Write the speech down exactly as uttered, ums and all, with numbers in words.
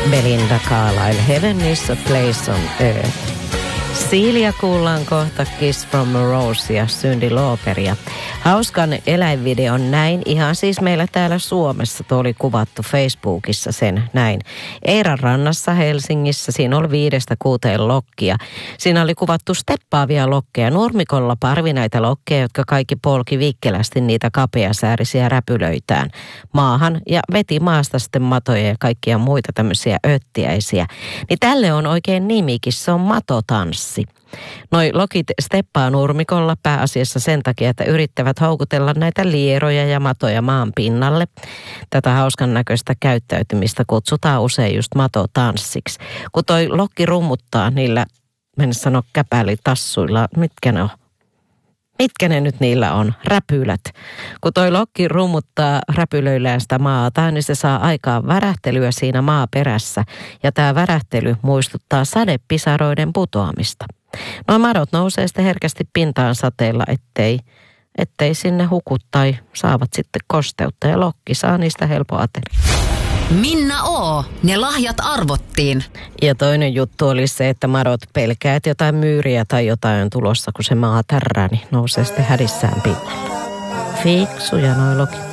Belinda Carlisle, Heaven is a place on earth. Siilia kuullaan kohta Kiss from a Rose ja Cyndi Lauperia. Hauskan eläinvideon näin, ihan siis meillä täällä Suomessa, tuo oli kuvattu Facebookissa sen näin. Eiran rannassa Helsingissä, siinä oli viidestä kuuteen lokkia. Siinä oli kuvattu steppaavia lokkeja. Nurmikolla parvi näitä lokkeja, jotka kaikki polki vikkelästi niitä kapeasäärisiä räpylöitään maahan ja veti maasta sitten matoja ja kaikkia muita tämmöisiä öttiäisiä. Niin tälle on oikein nimikin, se on matotanssi. Noi lokit steppaa nurmikolla pääasiassa sen takia, että yrittävät houkutella näitä lieroja ja matoja maan pinnalle. Tätä hauskan näköistä käyttäytymistä kutsutaan usein just matotanssiksi. Kun toi lokki rummuttaa niillä, mennä sano käpälitassuilla, mitkä ne on? Mitkä ne nyt niillä on? Räpylät. Kun toi lokki rummuttaa räpylöillään sitä maata, niin se saa aikaan värähtelyä siinä maaperässä. Ja tämä värähtely muistuttaa sadepisaroiden putoamista. Nuo madot nousee sitten herkästi pintaan sateella, ettei, ettei sinne huku tai saavat sitten kosteutta. Ja lokki saa niistä helpon aterian. Minna O. Ne lahjat arvottiin. Ja toinen juttu oli se, että madot pelkää, että jotain myyriä tai jotain on tulossa, kun se maa tärrää, niin nousee sitten hädissään pinnalle. Fiksuja noi lokit.